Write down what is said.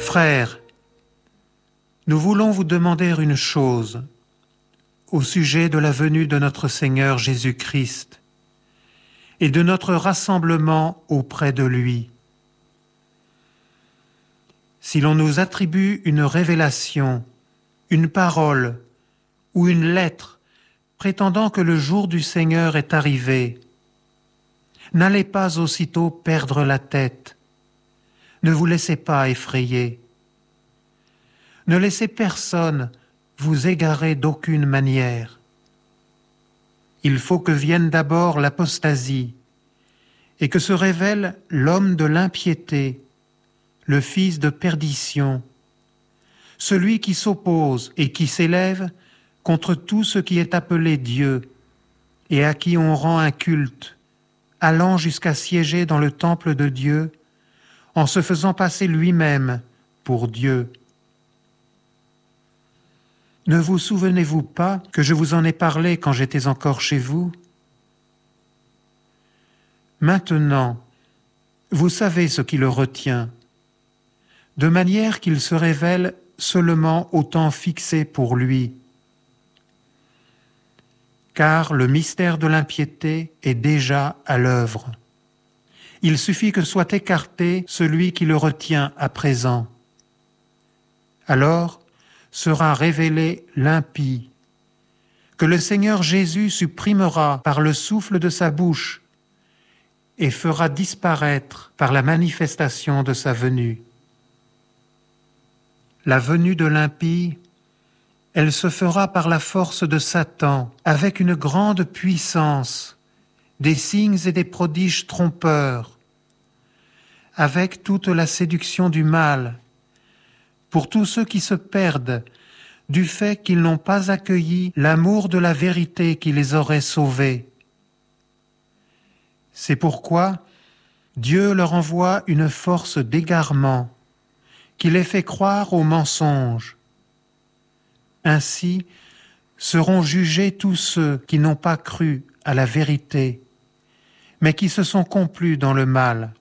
Frères, nous voulons vous demander une chose au sujet de la venue de notre Seigneur Jésus-Christ et de notre rassemblement auprès de lui. Si l'on nous attribue une révélation, une parole ou une lettre prétendant que le jour du Seigneur est arrivé, n'allez pas aussitôt perdre la tête. Ne vous laissez pas effrayer. Ne laissez personne vous égarer d'aucune manière. Il faut que vienne d'abord l'apostasie et que se révèle l'homme de l'impiété, le fils de perdition, celui qui s'oppose et qui s'élève contre tout ce qui est appelé Dieu et à qui on rend un culte, allant jusqu'à siéger dans le temple de Dieu en se faisant passer lui-même pour Dieu. Ne vous souvenez-vous pas que je vous en ai parlé quand j'étais encore chez vous ? Maintenant, vous savez ce qui le retient, de manière qu'il se révèle seulement au temps fixé pour lui. Car le mystère de l'impiété est déjà à l'œuvre. Il suffit que soit écarté celui qui le retient à présent. Alors sera révélé l'impie, que le Seigneur Jésus supprimera par le souffle de sa bouche et fera disparaître par la manifestation de sa venue. La venue de l'impie, elle se fera par la force de Satan, avec une grande puissance, des signes et des prodiges trompeurs, avec toute la séduction du mal, pour tous ceux qui se perdent du fait qu'ils n'ont pas accueilli l'amour de la vérité qui les aurait sauvés. C'est pourquoi Dieu leur envoie une force d'égarement qui les fait croire aux mensonges. Ainsi seront jugés tous ceux qui n'ont pas cru à la vérité, mais qui se sont complus dans le mal.